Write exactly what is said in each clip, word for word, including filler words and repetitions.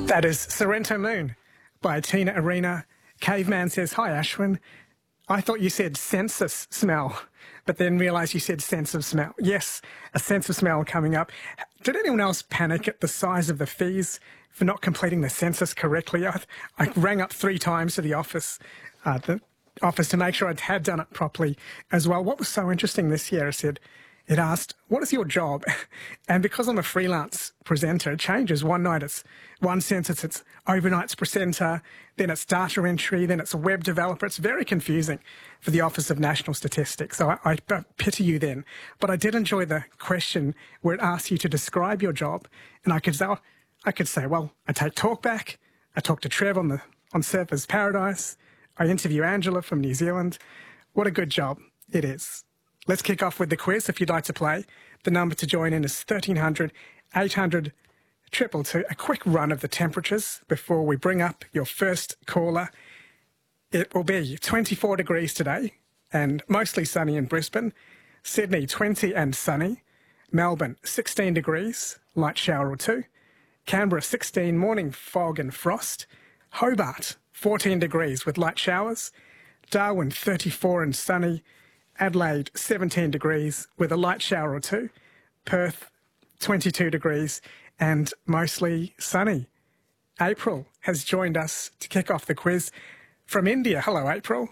That is Sorrento Moon by Tina Arena. Caveman says, hi, Ashwin. I thought you said census smell, but then realised you said sense of smell. Yes, a sense of smell coming up. Did anyone else panic at the size of the fees for not completing the census correctly? I, I rang up three times to the office, uh, the office to make sure I had done it properly as well. What was so interesting this year, I said, it asked, what is your job? And because I'm a freelance presenter, it changes. One night it's one census, it's overnights presenter, then it's data entry, then it's a web developer. It's very confusing for the Office of National Statistics. So I, I pity you then. But I did enjoy the question where it asks you to describe your job. And I could say, I could say, well, I take talkback, I talk to Trev on, the, on Surfers Paradise, I interview Angela from New Zealand. What a good job it is. Let's kick off with the quiz if you'd like to play. The number to join in is thirteen hundred, eight hundred, two two two. A quick run of the temperatures before we bring up your first caller. It will be twenty-four degrees today and mostly sunny in Brisbane. Sydney, twenty and sunny. Melbourne, sixteen degrees, light shower or two. Canberra, sixteen, morning fog and frost. Hobart, fourteen degrees with light showers. Darwin, thirty-four and sunny. Adelaide, seventeen degrees with a light shower or two. Perth, twenty-two degrees and mostly sunny. April has joined us to kick off the quiz from India. Hello, April.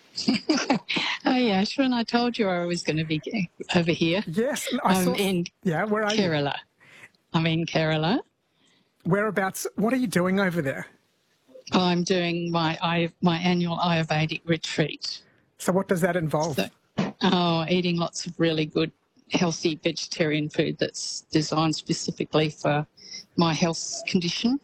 Oh, yeah, Ashwin, I told you I was going to be over here. Yes. I I'm saw, in yeah, where are Kerala. you? I'm in Kerala. Whereabouts? What are you doing over there? I'm doing my my annual Ayurvedic retreat. So what does that involve? So, oh, eating lots of really good, healthy vegetarian food that's designed specifically for my health condition.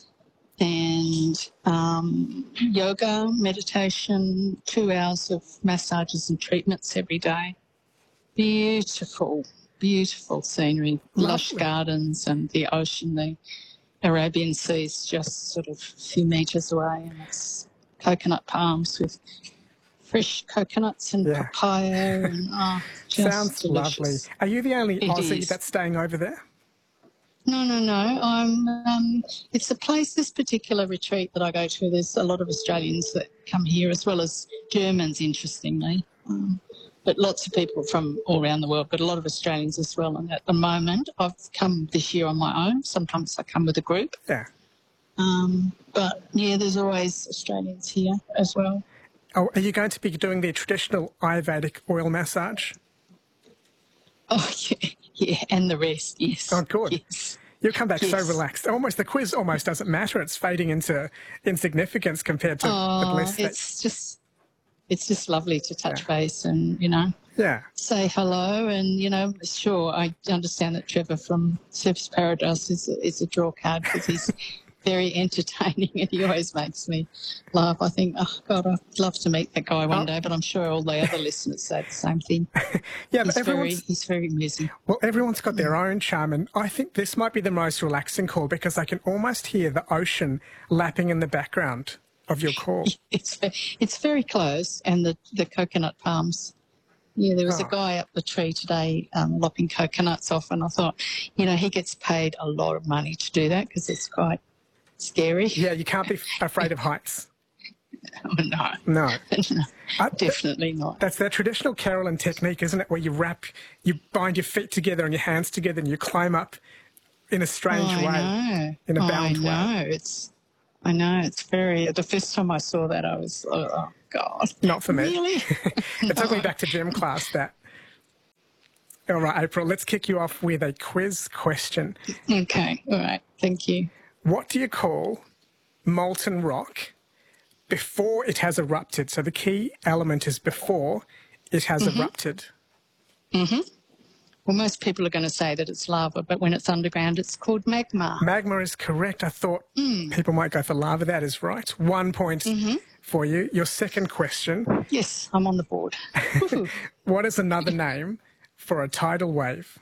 And um, yoga, meditation, two hours of massages and treatments every day. Beautiful, beautiful scenery, Lovely. Lush gardens and the ocean, the Arabian Sea is just sort of a few metres away, and it's coconut palms with fresh coconuts and yeah. papaya. And, oh, just Sounds delicious. lovely. Are you the only It Aussie is. that's staying over there? No, no, no. I'm. Um, it's a place, this particular retreat that I go to. There's a lot of Australians that come here, as well as Germans, interestingly. Um, but lots of people from all around the world, but a lot of Australians as well. And at the moment, I've come this year on my own. Sometimes I come with a group. Yeah. Um, but, yeah, there's always Australians here as well. Oh, are you going to be doing the traditional Ayurvedic oil massage? Oh, yeah, yeah, and the rest, yes. Oh, good. Yes. You'll come back yes. so relaxed. Almost the quiz almost doesn't matter. It's fading into insignificance compared to oh, the bliss. It's just, it's just lovely to touch yeah. base and, you know, yeah. say hello. And, you know, sure, I understand that Trevor from Surfers Paradise is a, is a draw card because he's very entertaining and he always makes me laugh. I think, oh, God, I'd love to meet that guy one oh. day, but I'm sure all the other listeners say the same thing. yeah, he's but everyone's, very, he's very amusing. Well, everyone's got their own charm, and I think this might be the most relaxing call because I can almost hear the ocean lapping in the background of your call. It's, it's very close, and the, the coconut palms. Yeah, there was oh. a guy up the tree today um, lopping coconuts off, and I thought, you know, he gets paid a lot of money to do that because it's quite scary. Yeah, you can't be afraid of heights. Oh, no. No. no uh, definitely not. That's their traditional Carolan technique, isn't it, where you wrap, you bind your feet together and your hands together and you climb up in a strange oh, I way. Know. In a oh, bound way. I know. It's, I know. It's very... The first time I saw that, I was, oh, oh God. Not for me. Really? It no. took me back to gym class, that. All right, April, let's kick you off with a quiz question. Okay, all right. Thank you. What do you call molten rock before it has erupted? So the key element is before it has mm-hmm. erupted. Mm-hmm. Well, most people are going to say that it's lava, but when it's underground, it's called magma. Magma is correct. I thought mm. people might go for lava. That is right. One point mm-hmm. for you. Your second question. Yes, I'm on the board. What is another name for a tidal wave?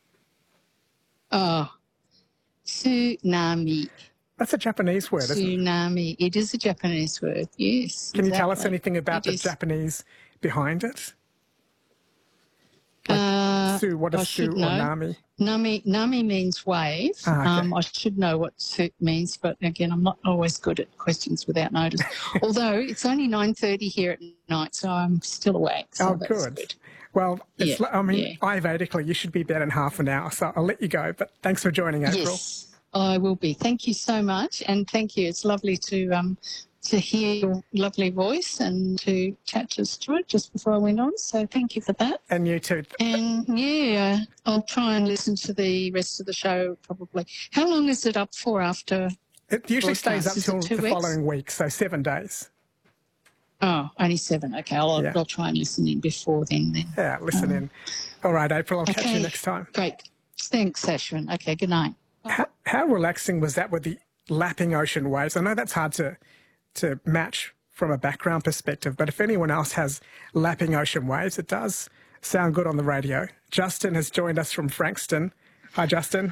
Oh, tsunami. That's a Japanese word, isn't it? Tsunami. It is a Japanese word, yes. Can exactly. you tell us anything about it the is. Japanese behind it? Like Uh, Su, what I does Su should or know. Nami? Nami, Nami means wave. Ah, okay. um, I should know what Su means, but again, I'm not always good at questions without notice. Although it's only nine thirty here at night, so I'm still awake. So Oh, that's good. good. Well, it's, Yeah, I mean, yeah. Ayurvedically, you should be better in half an hour, so I'll let you go. But thanks for joining, April. Yes, I will be. Thank you so much, and thank you. It's lovely to um to hear your lovely voice and to chat to Stuart just before I went on. So thank you for that. And you too. And yeah, I'll try and listen to the rest of the show probably. How long is it up for after? It usually stays up broadcast? Is it till two the weeks? following week, so seven days. Oh, only seven. Okay, I'll, Yeah. I'll try and listen in before then. Then. Yeah, listen in. All right, April, I'll catch you Okay, next time. Great. Thanks, Ashwin. Okay, good night. How, how relaxing was that with the lapping ocean waves? I know that's hard to to match from a background perspective, but if anyone else has lapping ocean waves, it does sound good on the radio. Justin has joined us from Frankston. Hi, Justin.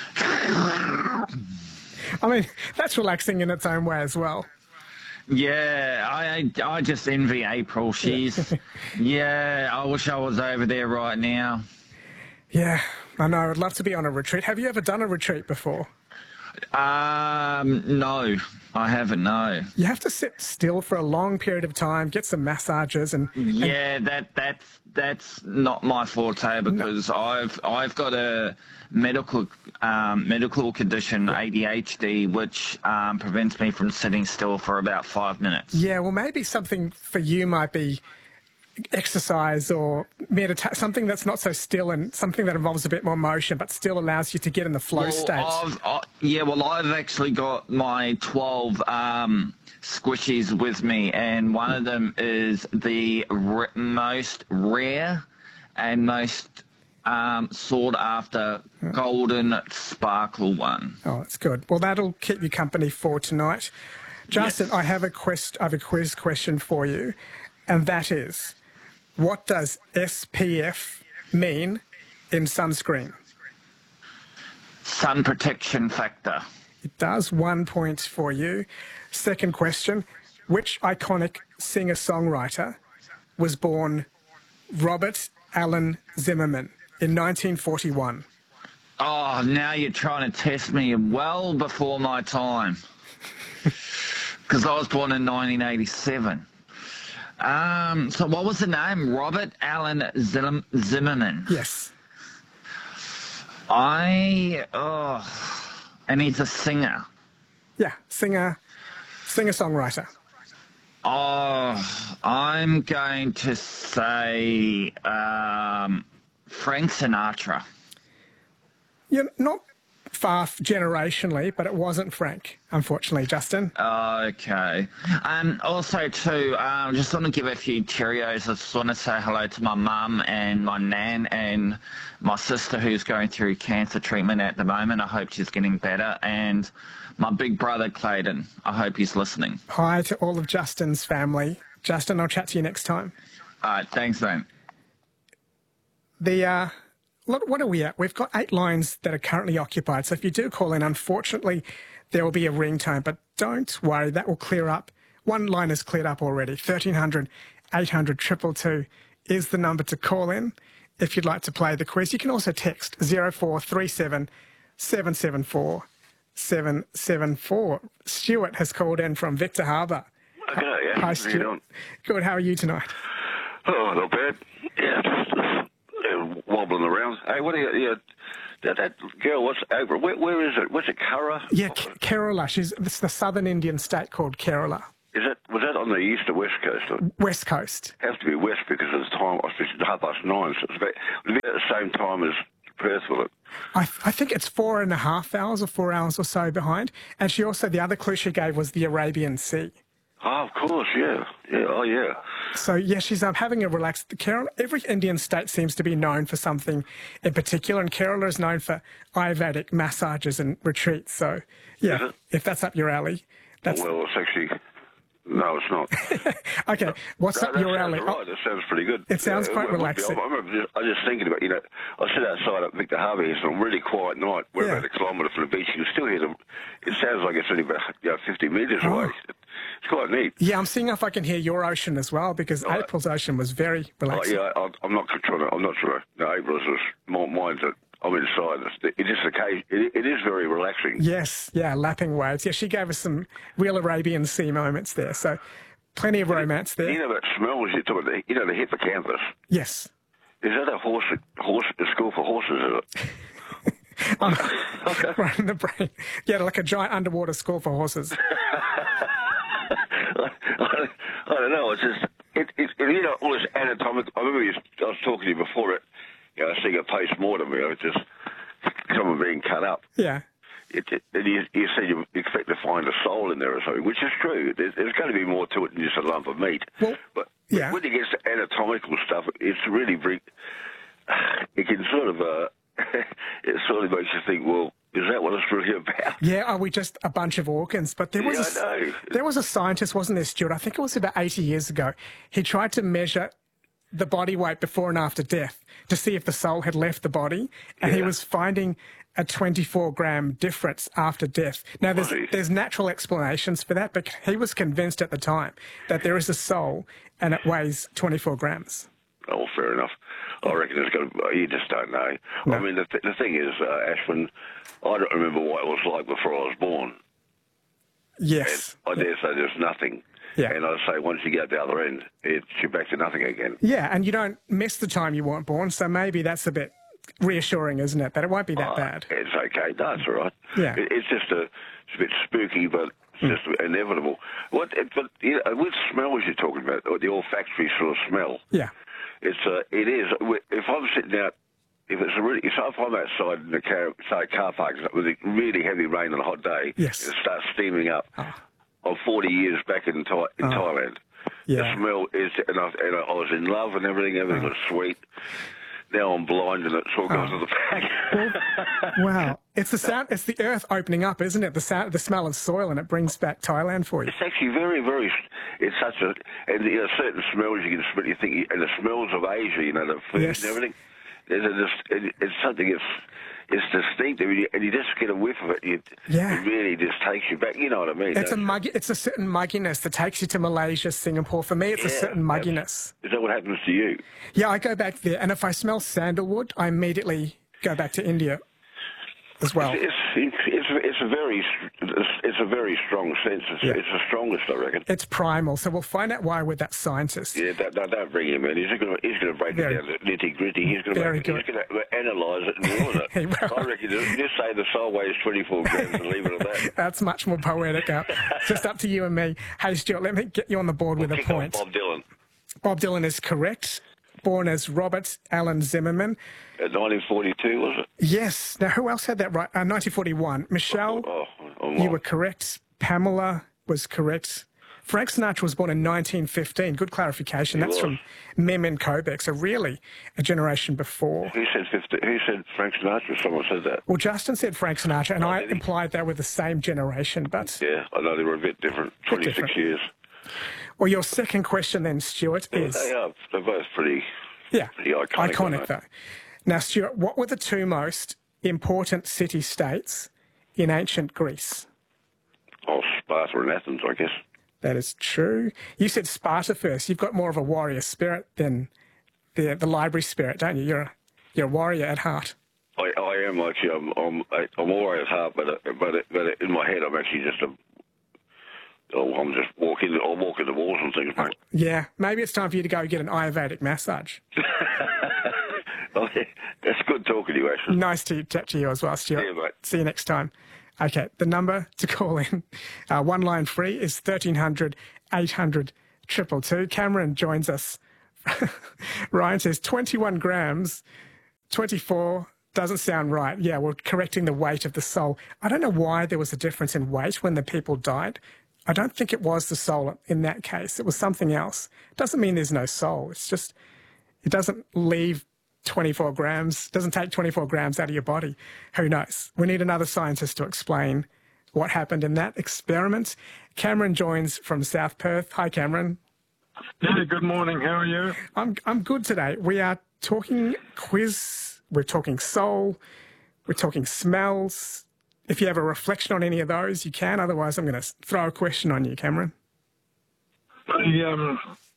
I mean, that's relaxing in its own way as well. Yeah, I I just envy April. She's, yeah, I wish I was over there right now. Yeah, I know. I'd love to be on a retreat. Have you ever done a retreat before? Um, no, I haven't, no. You have to sit still for a long period of time, get some massages, and, and Yeah, that that's that's not my forte because I've I've got a medical um, medical condition, A D H D, which um, prevents me from sitting still for about five minutes. yeah, well, maybe something for you might be exercise or meditate, something that's not so still and something that involves a bit more motion but still allows you to get in the flow Well, state. I've, I, yeah, well, I've actually got my twelve um, squishies with me, and one of them is the r most rare and most um, sought after golden sparkle one. Oh, that's good. Well, that'll keep you company for tonight. Justin, Yes. I have a quest. I have a quiz question for you, and that is, what does S P F mean in sunscreen? Sun protection factor. It does. One point for you. Second question, which iconic singer-songwriter was born Robert Allen Zimmerman in nineteen forty-one? Oh, now you're trying to test me well before my time. Because I was born in nineteen eighty-seven. Um, so what was the name? Robert Allen Zim Zimmerman. Yes. I, oh, and he's a singer. Yeah, singer, singer-songwriter. Oh, I'm going to say um, Frank Sinatra. You're not far generationally, but it wasn't Frank, unfortunately, Justin. Okay. Um, also, too, um, just want to give a few Cheerios. I just want to say hello to my mum and my nan and my sister who's going through cancer treatment at the moment. I hope she's getting better. And my big brother, Clayton. I hope he's listening. Hi to all of Justin's family. Justin, I'll chat to you next time. All right. Thanks, mate. The, uh, what what are we at? We've got eight lines that are currently occupied. So if you do call in, unfortunately, there will be a ringtone, but don't worry, that will clear up. One line is cleared up already. thirteen hundred, eight hundred, two two two is the number to call in if you'd like to play the quiz. You can also text zero four three seven, seven seven four, seven seven four. Stuart has called in from Victor Harbour. Okay, yeah. Hi, How you Stuart. doing? Good, how are you tonight? Oh, not bad. Yeah, just, just uh, wobbling around. Hey, what are you, yeah, that, that girl, what's over, where, where is it? Was it Kara? Yeah, K- Kerala. She's, it's the southern Indian state called Kerala. Is that, was that on the east or west coast? It West Coast. has to be west because it's time, I suppose it's half past nine, so it's about, it'll be at the same time as Perth, will it? I, I think it's four and a half hours or four hours or so behind. And she also, the other clue she gave was the Arabian Sea. Oh, of course, yeah. Yeah, oh, yeah. So, yeah, she's um, having a relaxed... Kerala, every Indian state seems to be known for something in particular, and Kerala is known for Ayurvedic massages and retreats. So, yeah, it? if that's up your alley, that's... Well, it's actually, no, it's not. Okay, what's No, up that your sounds alley? right. That sounds pretty good. It sounds quite it would be. relaxing. I remember just, I was just thinking about, you know, I sit outside at Victor Harbour here, it's a really quiet night. We're Yeah. about a kilometre from the beach. You can still hear them. It sounds like it's only about, you know, fifty metres Oh. away. It's quite neat. Yeah, I'm seeing if I can hear your ocean as well, because Right. April's ocean was very Oh, relaxing. yeah, I, I'm not trying to. I'm not sure. No, April's just my mind's that I'm inside. It's, it is occasion. It, it is very relaxing. Yes, yeah, lapping waves. Yeah, she gave us some real Arabian Sea moments there. So plenty of romance You there. know that smell you talk about. You know the hippocampus. Yes. Is that a horse? Horse a school for horses? Is it? Right in the brain. Yeah, like a giant underwater school for horses. I, I don't know. It's just it, it, you know all this anatomical. I remember you, I was talking to you before it. You know, seeing a post mortem. You know, just someone being cut up. Yeah. It, it, and you, you said you expect to find a soul in there or something, which is true. There's, there's going to be more to it than just a lump of meat. Well, but yeah. when it gets to anatomical stuff, it's really very. It can sort of. Uh, it sort of makes you think. Well, is that what it's really about? Yeah, are we just a bunch of organs? But there was Yeah, a, I know. there was a scientist, wasn't there, Stuart? I think it was about eighty years ago. He tried to measure the body weight before and after death to see if the soul had left the body, and he Yeah. was finding a twenty-four gram difference after death. Now, there's Right. there's natural explanations for that, but he was convinced at the time that there is a soul and it weighs twenty-four grams. Oh, fair enough. I reckon it's going to. You just don't know. No. I mean, the, th- the thing is, uh, Ashwin, I don't remember what it was like before I was born. Yes. I dare say there's nothing. Yeah. And I say once you get out the other end, it's you're back to nothing again. Yeah, and you don't miss the time you weren't born, so maybe that's a bit reassuring, isn't it? That it won't be that Oh, bad. It's okay. No, it's all right. Yeah. It, it's just a, it's a bit spooky, but it's just inevitable. What? It, but you know, with smells you're talking about, or the olfactory sort of smell. Yeah. It's uh, it is. If I'm sitting out, if it's a really, so if I'm outside in the car, say a car park with a really heavy rain on a hot day, Yes. it starts steaming up. I'm forty years back in, Thai, in Thailand. Yeah. The smell is, and I, and I was in love and everything. Everything was sweet. Now I'm blind and it's all gone to the back. Wow. It's the sound, it's the earth opening up, isn't it? The sound, the smell of soil, and it brings back Thailand for you. It's actually very, very. It's such a, and you know, certain smells you can smell. You think, you, and the smells of Asia, you know, the food Yes. and everything. There's a, just, it, it's something. It's it's distinctive, and you, and you just get a whiff of it. You, Yeah. It really just takes you back. You know what I mean? It's a don't you? muggy, it's a certain mugginess that takes you to Malaysia, Singapore. For me, it's a Yeah, certain mugginess. Is that what happens to you? Yeah, I go back there, and if I smell sandalwood, I immediately go back to India as well. It's it's it's, it's a very it's a very strong sense. It's, Yeah. it's the strongest, I reckon. It's primal, so we'll find out why with that scientist. Yeah, don't, don't, don't bring him in. He's going to he's going to break Very- it down to nitty gritty. He's going to very make, he's good. going to analyse it and ruin He it. will. I reckon just, just say the soul weighs twenty-four grams and leave it at that. That's much more poetic. Uh, just up to you and me. Hey, Stuart, let me get you on the board with a Kick off point. Bob Dylan Bob Dylan is correct. Born as Robert Allen Zimmerman. at nineteen forty-two, was it? Yes. Now, who else had that right? Uh, nineteen forty-one. Michelle, Oh, oh you my. were correct. Pamela was correct. Frank Sinatra was born in nineteen fifteen. Good clarification. He That's was. from Mem and Kobeck, so really a generation before. Who said fifty? Who said Frank Sinatra? Someone said that. Well, Justin said Frank Sinatra, and Oh, I did he? implied they were the same generation, but... Yeah, I know they were a bit different. Twenty-six different. years. Well, your second question then, Stuart, is... They are. They're both pretty. Yeah, Pretty iconic, aren't they? though. Now, Stuart, what were the two most important city-states in ancient Greece? Oh, Sparta and Athens, I guess. That is true. You said Sparta first. You've got more of a warrior spirit than the the library spirit, don't you? You're a, you're a warrior at heart. I, I am actually. I'm. I'm. I'm all right at heart, but uh, but uh, but in my head, I'm actually just a. Oh, I'm just walking. I'll walk in the walls and things, mate. Yeah, maybe it's time for you to go get an Ayurvedic massage. Oh, yeah. That's good talking to you, actually. Nice to chat to you as well, Stuart. See you, mate. See you next time. Okay, the number to call in, uh, one line free, is thirteen hundred, eight hundred, two two two. Cameron joins us. Ryan says twenty-one grams, twenty-four doesn't sound right. Yeah, we're correcting the weight of the soul. I don't know why there was a difference in weight when the people died. I don't think it was the soul in that case. It was something else. Doesn't mean there's no soul. It's just, it doesn't leave twenty-four grams, doesn't take twenty-four grams out of your body. Who knows? We need another scientist to explain what happened in that experiment. Cameron joins from South Perth. Hi, Cameron. Yeah, good morning. How are you? I'm, I'm good today. We are talking quiz, we're talking soul, we're talking smells. If you have a reflection on any of those, you can. Otherwise, I'm going to throw a question on you, Cameron. The, um,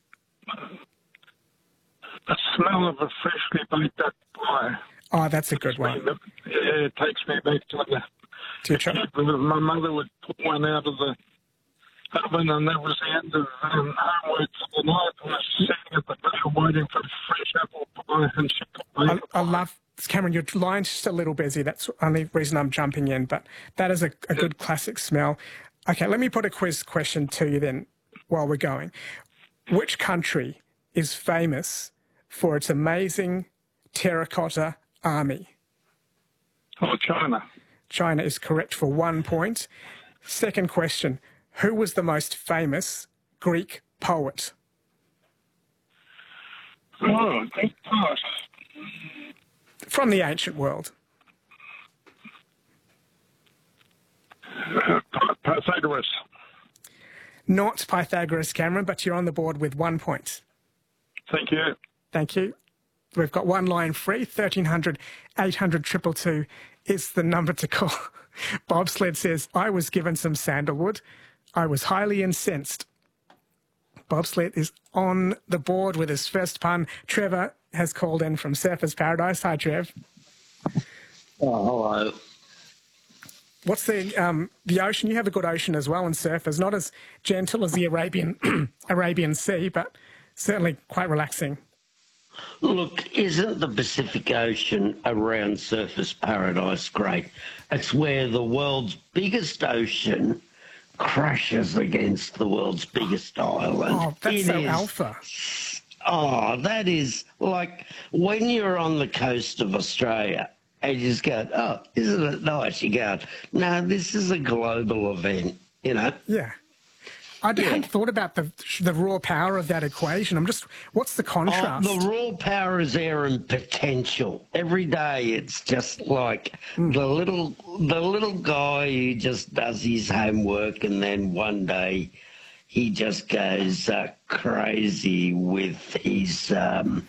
the smell of a freshly baked up pie. Oh, that's a good one. Yeah, it takes me back to the... To your child. My mother would put one out of the oven, and that was the end of um, homework for the night. I was sitting at the table waiting for fresh apple pie, and she could I, make I love, Cameron, your line's just a little busy. That's the only reason I'm jumping in, but that is a, a good classic smell. Okay, let me put a quiz question to you then while we're going. Which country is famous for its amazing terracotta army? Oh, China. China is correct for one point. Second question, who was the most famous Greek poet? Oh, great poet. From the ancient world. Uh, Pythagoras. Not Pythagoras, Cameron, but you're on the board with one point. Thank you. Thank you. We've got one line free, thirteen hundred, eight hundred, two two two is the number to call. Bobsled says, I was given some sandalwood. I was highly incensed. Bobsled is on the board with his first pun. Trevor has called in from Surfers Paradise. Hi, Trev. Oh, hello. What's the um, the ocean? You have a good ocean as well, and surfers. Not as gentle as the Arabian Arabian Sea, but certainly quite relaxing. Look, isn't the Pacific Ocean around Surfers Paradise great? It's where the world's biggest ocean crashes against the world's biggest island. Oh, that's It so is- alpha. Oh, that is like when you're on the coast of Australia and you just go, oh, isn't it nice? You go, no, this is a global event, you know? Yeah. I Yeah. hadn't thought about the the raw power of that equation. I'm just, what's the Oh, contrast? the raw power is there and potential. Every day it's just like the little the little guy who just does his homework and then one day he just goes uh, crazy with his um,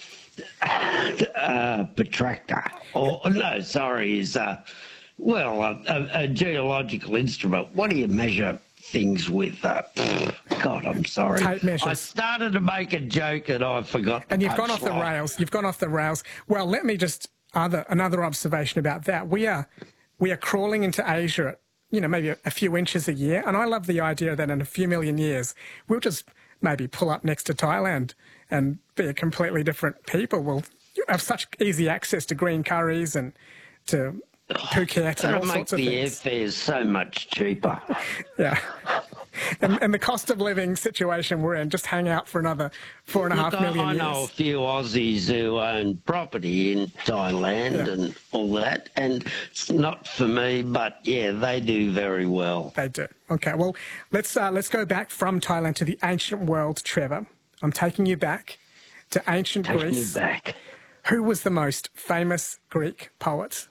uh, protractor. Or no, sorry, his uh, well a, a, a geological instrument. What do you measure things with? Uh, God, I'm sorry. Tape measures. I started to make a joke and I forgot. the And you've gone off the punchline. rails. You've gone off the rails. Well, let me just other another observation about that. We are we are crawling into Asia at, you know, maybe a, a few inches a year, and I love the idea that in a few million years we'll just maybe pull up next to Thailand and be a completely different people. We'll have such easy access to green curries and to Phuket and all That'll make sorts of the things. airfares so much cheaper. Yeah. And, and the cost of living situation we're in, just hang out for another four and a half Look, I- million I know a years. few Aussies who own property in Thailand Yeah. and all that, and it's not for me, but yeah, they do very well. They do. Okay, well, let's uh, let's go back from Thailand to the ancient world, Trevor. I'm taking you back to ancient Take me Greece. back. Who was the most famous Greek poet?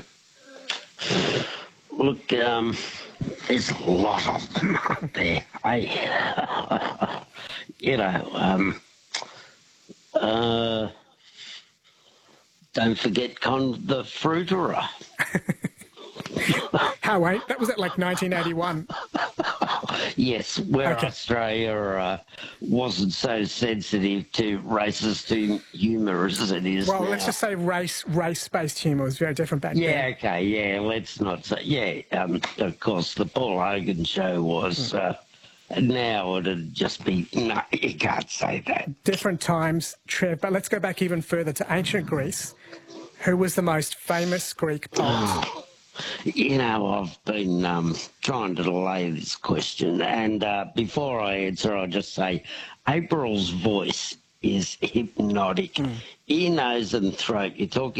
Look, um, there's a lot of them out there. I, you know, um, uh, don't forget Con the Fruiterer. How wait? That was at like nineteen eighty-one. Yes, where Okay. Australia uh, wasn't so sensitive to racist hu- humour as it is Well, now. let's just say race race-based humour was very different back Yeah, then. okay, yeah, let's not say... Yeah, um, of course, the Paul Hogan show was... Uh, now it'd just be... No, you can't say that. Different times, Trev. But let's go back even further to ancient Greece. Who was the most famous Greek poet? You know, I've been um, trying to delay this question, and uh, before I answer, I'll just say April's voice is hypnotic. Ear, nose and throat. You're talking